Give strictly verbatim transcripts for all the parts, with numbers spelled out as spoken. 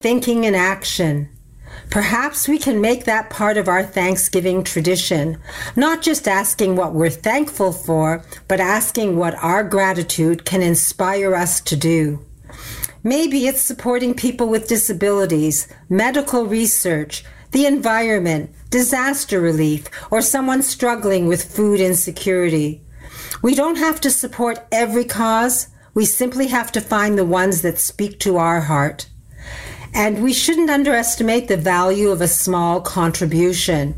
thinking in action. Perhaps we can make that part of our Thanksgiving tradition, not just asking what we're thankful for, but asking what our gratitude can inspire us to do. Maybe it's supporting people with disabilities, medical research, the environment, disaster relief, or someone struggling with food insecurity. We don't have to support every cause. We simply have to find the ones that speak to our heart. And we shouldn't underestimate the value of a small contribution.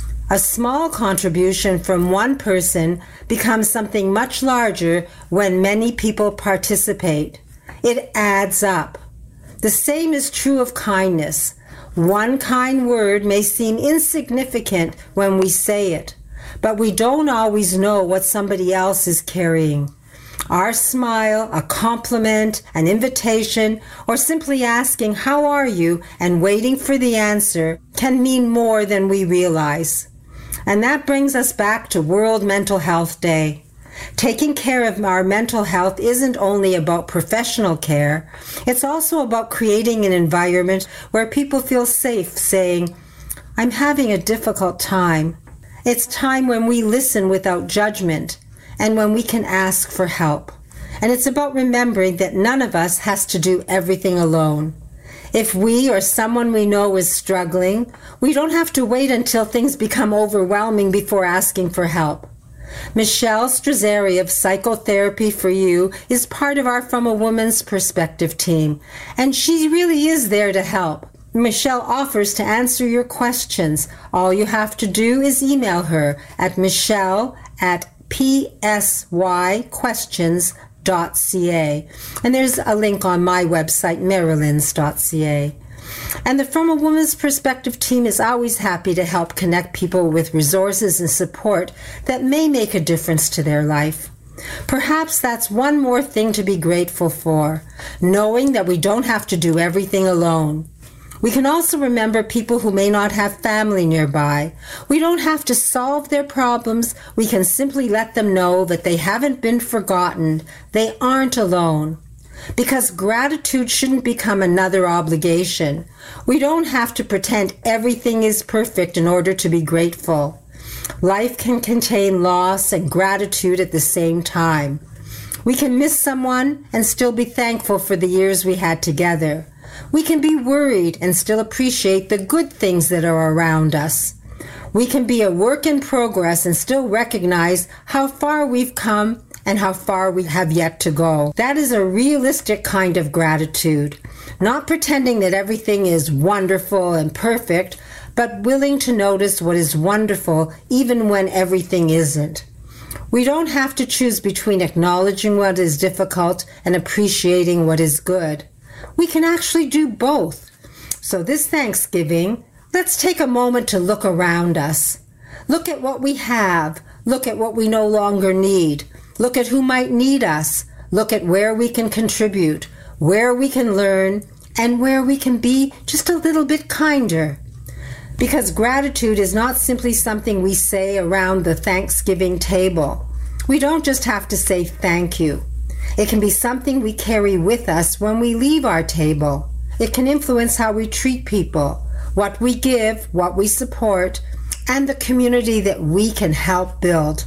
A small contribution from one person becomes something much larger when many people participate. It adds up. The same is true of kindness. One kind word may seem insignificant when we say it, but we don't always know what somebody else is carrying. Our smile, a compliment, an invitation, or simply asking, "How are you?" and waiting for the answer can mean more than we realize. And that brings us back to World Mental Health Day. Taking care of our mental health isn't only about professional care, it's also about creating an environment where people feel safe saying, "I'm having a difficult time." It's time when we listen without judgment and when we can ask for help. And it's about remembering that none of us has to do everything alone. If we or someone we know is struggling, we don't have to wait until things become overwhelming before asking for help. Michelle Strazzeri of Psychotherapy for You is part of our From a Woman's Perspective team, and she really is there to help. Michelle offers to answer your questions. All you have to do is email her at michelle at p s y questions dot c a. And there's a link on my website, marilyns dot c a. And the From a Woman's Perspective team is always happy to help connect people with resources and support that may make a difference to their life. Perhaps that's one more thing to be grateful for, knowing that we don't have to do everything alone. We can also remember people who may not have family nearby. We don't have to solve their problems. We can simply let them know that they haven't been forgotten. They aren't alone. Because gratitude shouldn't become another obligation. We don't have to pretend everything is perfect in order to be grateful. Life can contain loss and gratitude at the same time. We can miss someone and still be thankful for the years we had together. We can be worried and still appreciate the good things that are around us. We can be a work in progress and still recognize how far we've come and how far we have yet to go. That is a realistic kind of gratitude, not pretending that everything is wonderful and perfect, but willing to notice what is wonderful even when everything isn't. We don't have to choose between acknowledging what is difficult and appreciating what is good. We can actually do both. So this Thanksgiving, let's take a moment to look around us. Look at what we have. Look at what we no longer need. Look at who might need us. Look at where we can contribute, where we can learn, and where we can be just a little bit kinder. Because gratitude is not simply something we say around the Thanksgiving table. We don't just have to say thank you. It can be something we carry with us when we leave our table. It can influence how we treat people, what we give, what we support, and the community that we can help build.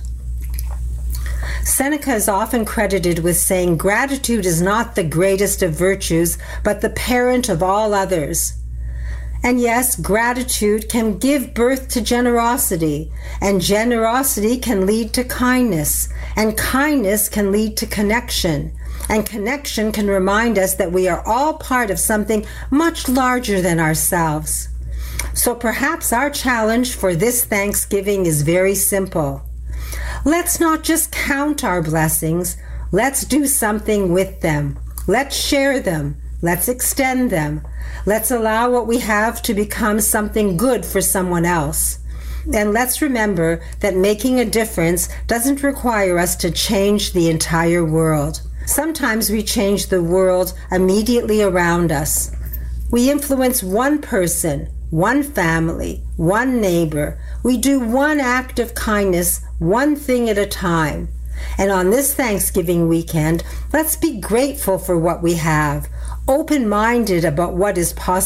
Seneca is often credited with saying gratitude is not the greatest of virtues, but the parent of all others. And yes, gratitude can give birth to generosity, and generosity can lead to kindness, and kindness can lead to connection, and connection can remind us that we are all part of something much larger than ourselves. So perhaps our challenge for this Thanksgiving is very simple. Let's not just count our blessings, let's do something with them. Let's share them. Let's extend them. Let's allow what we have to become something good for someone else. And let's remember that making a difference doesn't require us to change the entire world. Sometimes we change the world immediately around us. We influence one person, one family, one neighbor. We do one act of kindness, one thing at a time. And on this Thanksgiving weekend, let's be grateful for what we have, open-minded about what is possible.